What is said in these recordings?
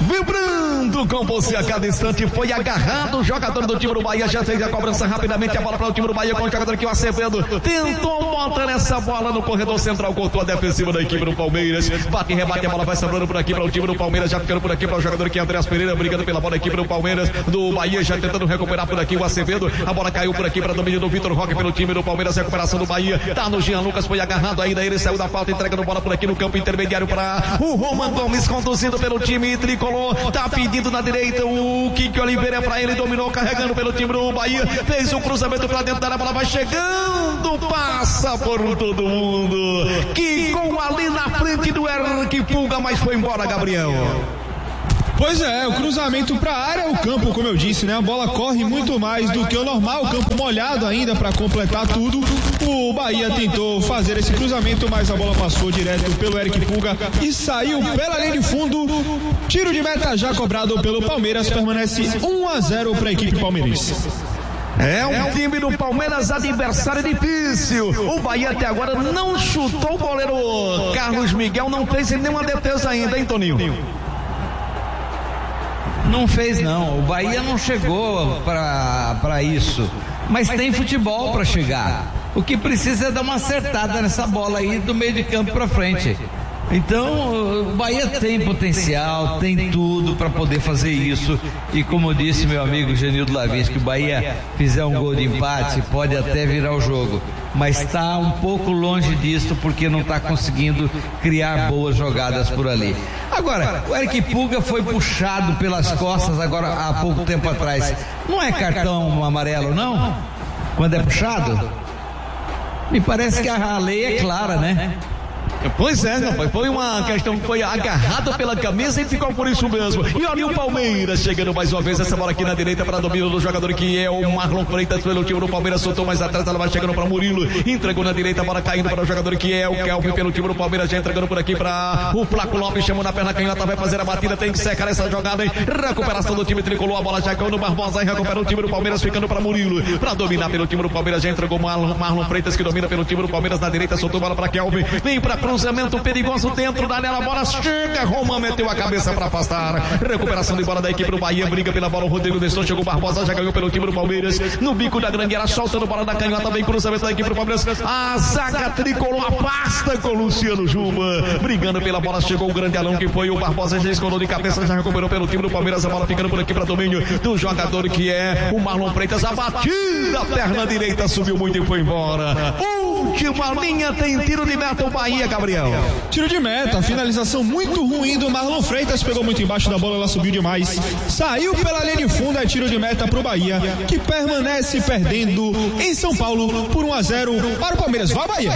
vibrando com você a cada instante. Foi agarrado o jogador do time do Bahia, já fez a cobrança rapidamente, a bola para o time do Bahia com o jogador aqui, o Acevedo, tentou botar essa bola no corredor central, cortou a defensiva da equipe do Palmeiras, bate e rebate, a bola vai sobrando por aqui para o time do Palmeiras, já ficando por aqui para o jogador aqui, Andreas Pereira, brigando pela bola da equipe do Palmeiras, do Bahia, já tentando recuperar por aqui o Acevedo, a bola caiu por aqui para domínio do Vitor Roque pelo time do Palmeiras, recuperação do Bahia, tá no Jean Lucas, foi agarrado ainda, ele saiu da falta, entregando bola por aqui no campo intermediário para o Roman Gomes, conduzindo pelo time tricolor, tá pedindo na direita o Kiki Oliveira para ele, dominou, carregando pelo time do Bahia, fez um cruzamento para dentro da área, a bola vai chegando, passa por todo mundo, Kiko ali na frente do Eric Pulga, mas foi embora, Gabriel. Pois é, o cruzamento para a área, o campo, como eu disse, né? A bola corre muito mais do que o normal, o campo molhado ainda para completar tudo. O Bahia tentou fazer esse cruzamento, mas a bola passou direto pelo Eric Pulga e saiu pela linha de fundo. Tiro de meta já cobrado pelo Palmeiras, permanece 1-0 para a equipe palmeirense. É um time do Palmeiras, adversário difícil. O Bahia até agora não chutou, o goleiro Carlos Miguel não fez nenhuma defesa ainda, hein, Toninho? Não fez não, o Bahia não chegou para isso, mas tem futebol para chegar. O que precisa é dar uma acertada nessa bola aí do meio de campo para frente. Então o Bahia tem potencial, tem tudo para poder fazer isso, e como disse meu amigo Genildo Lavins, que o Bahia fizer um gol de empate pode até virar o jogo, mas está um pouco longe disso porque não está conseguindo criar boas jogadas por ali. Agora, o Eric Pulga foi puxado pelas costas agora há pouco tempo atrás. Não é cartão amarelo não? Quando é puxado? Me parece que a lei é clara, né? Pois é, rapaz, foi uma questão que foi agarrada pela camisa e ficou por isso mesmo. E olha o Palmeiras chegando mais uma vez, essa bola aqui na direita para domínio do jogador que é o Marlon Freitas pelo time do Palmeiras, soltou mais atrás, ela vai chegando para Murilo, entregou na direita, a bola caindo para o jogador que é o Kelvin pelo time do Palmeiras, já entregando por aqui para o Flaco Lopes, chamou na perna canhota, vai fazer a batida, tem que secar essa jogada, hein? Recuperação do time tricolor, a bola já caiu no Barbosa e recupera o time do Palmeiras, ficando para Murilo, para dominar pelo time do Palmeiras, já entregou Marlon Freitas que domina pelo time do Palmeiras na direita, soltou a bola para Kelvin, vem para cruzamento perigoso dentro da área, a bola chega, Roman meteu a cabeça para afastar, recuperação de bola da equipe do Bahia, briga pela bola, o Rodrigo Nestor, chegou Barbosa, já ganhou pelo time do Palmeiras, no bico da grande área, soltando bola da canhota, vem cruzamento da equipe do Palmeiras, a zaga tricolor afasta com o Luciano Juma, brigando pela bola, chegou o grande Alão que foi o Barbosa, já escolou de cabeça, já recuperou pelo time do Palmeiras, a bola ficando por aqui para domínio do jogador que é o Marlon Freitas, a batida, a perna direita subiu muito e foi embora. Última linha, tem tiro de meta o Bahia, Gabriel. Tiro de meta, finalização muito ruim do Marlon Freitas, pegou muito embaixo da bola, ela subiu demais, saiu pela linha de fundo, é tiro de meta pro Bahia, que permanece perdendo em São Paulo por 1-0 para o Palmeiras. Vai Bahia!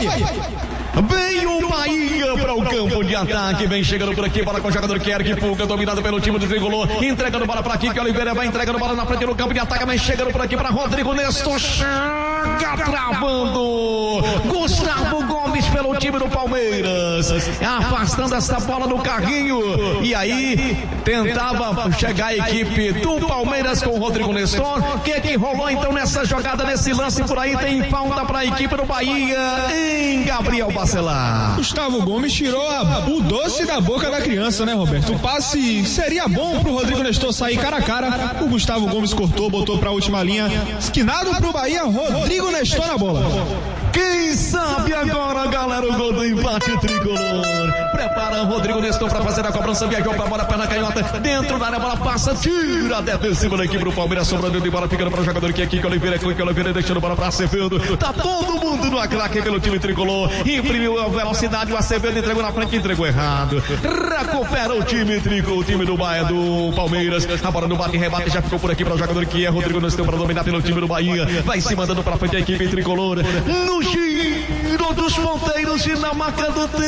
Vem o Bahia para o campo de ataque, vem chegando por aqui, bola com o jogador que é Eric Pulga, dominado pelo time do tricolor, entregando bola para aqui, que Oliveira vai entregando bola na frente do campo de ataque, vem chegando por aqui para Rodrigo Nestor, chega travando, Gustavo Gomes pelo time do Palmeiras, afastando essa bola no carrinho, e aí tentava chegar a equipe do Palmeiras com o Rodrigo Nestor. O que rolou então nessa jogada, nesse lance por aí? Tem falta para a equipe do Bahia em Gabriel Bacelar. Gustavo Gomes tirou o doce da boca da criança, né, Roberto? O passe seria bom pro Rodrigo Nestor sair cara a cara, o Gustavo Gomes cortou, botou pra última linha, esquinado pro Bahia, Rodrigo Nestor na bola. Quem sabe agora, galera, o gol do empate tricolor. Prepara o Rodrigo Nestor para fazer a cobrança, viajou pra bola, perna canhota, dentro da área, a bola passa, tira a defensiva da equipe do Palmeiras, sobrando de bola, ficando para o jogador que é Kiko Oliveira, deixando a bola para Acevedo, tá todo mundo no aclaque pelo time tricolor, imprimiu a velocidade, o Acevedo entregou na frente, entregou errado, recupera o time tricolor, o time do Bahia, do Palmeiras, a bola no bate e rebate, já ficou por aqui para o jogador que é Rodrigo Nestor para dominar pelo time do Bahia, vai se mandando para frente a equipe tricolor, no giro dos ponteiros e na marca do tempo,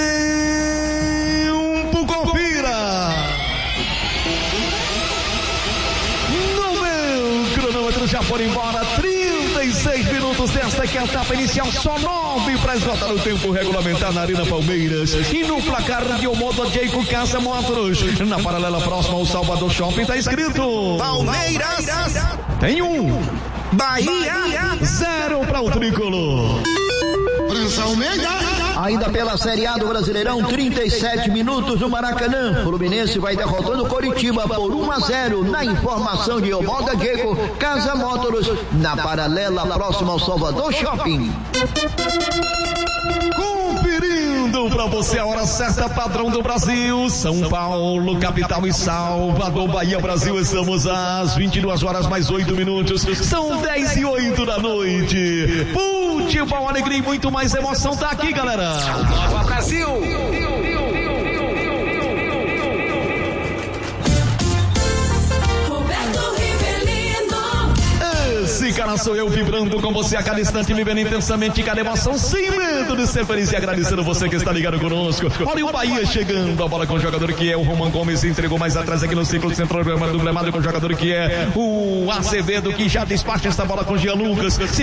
confira no meu cronômetro, já foram embora 36 minutos desta que é a etapa inicial, só 9 para esgotar o tempo regulamentar na Arena Palmeiras, e no placar de Omodo Jeico Casa Motors, na paralela próxima ao Salvador Shopping, tá escrito Palmeiras tem 1, Bahia 0 para o tricolor. França Almeida. Ainda pela Série A do Brasileirão, 37 minutos no Maracanã. Fluminense vai derrotando o Coritiba por 1-0. Na informação de Omoda Diego, Casa Motors, na paralela próxima ao Salvador Shopping. Conferindo pra você a hora certa, padrão do Brasil, São Paulo, capital e Salvador, Bahia, Brasil. Estamos às 22 horas mais 8 minutos. São 10:08 da noite. Futebol, alegria e muito mais emoção tá aqui, galera. Nova Brasil. Esse cara sou eu, vibrando com você a cada instante, vivendo intensamente cada emoção, sem medo de ser feliz, e agradecendo você que está ligado conosco. Olha o Bahia chegando, a bola com o jogador que é o Roman Gomes, entregou mais atrás aqui no círculo central do gramado, com o jogador que é o Acevedo, que já despacha esta bola com o Jean Lucas.